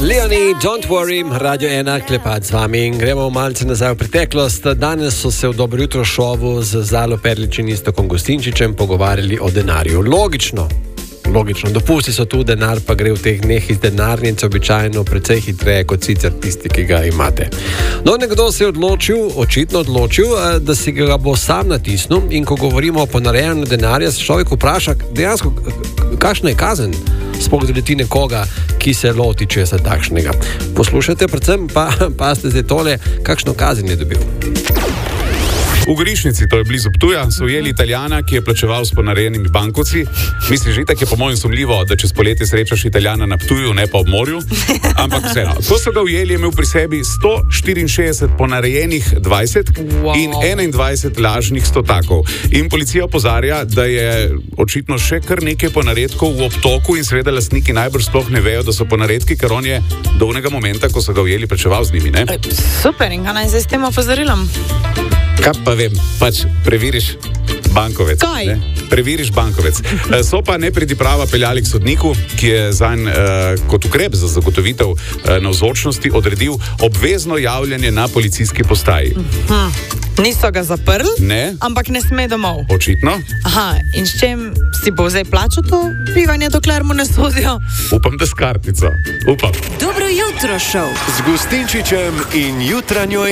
Leonie, don't worry, Radio 1, klepet z vami in gremo malce nazaj v preteklost. Danes so se v Dobro jutro šovu z Zalo Perlič in Iztokom Gustinčičem pogovarjali o denarju. Logično, dopusti so tu, denar pa gre v teh dneh iz denarnice običajno precej hitreje kot sicer tisti, ki ga imate. No, nekdo se je očitno odločil, da si ga bo sam natisnil in ko govorimo o ponarejanju denarja, se človek vpraša dejansko, kakšna je kazen, sploh zaleti nekoga, ki se loti česa takšnega. Poslušajte, predvsem pa ste zdaj tole, kakšno kazen je dobil. V Gorišnici, to je blizu Ptuja, so ujeli Italijana, ki je plačeval s ponarejenimi bankovci. Misliš, itak je po mojem sumljivo, da čez poletje srečaš Italijana na Ptuju, ne pa ob morju. Ampak vseeno, ko so ga ujeli, je imel pri sebi 164 ponarejenih 20 in 21 lažnih stotakov. In policija opozarja, da je očitno še kar nekaj ponaredkov v obtoku in seveda lastniki najbrž sploh ne vejo, da so ponaredki, ker on je do onega momenta, ko so ga ujeli, plačeval z njimi, ne? Super, in kaj naj zdaj s tem opozorilom? Kaj pa vem, pač preveriš bankovec. Kaj? Ne? Preveriš bankovec. So pa nepridiprava peljali k sodniku, ki je zanj kot ukrep za zagotovitev navzočnosti odredil obvezno javljanje na policijski postaji. Niso ga zaprli, Ne. ampak ne sme domov. Očitno. Aha, in s čem si bo zdaj plačal to bivanje, dokler mu ne sodijo? Upam, da s kartico. Upam. Dobro jutro šov. Z Gustinčičem in Jutranjo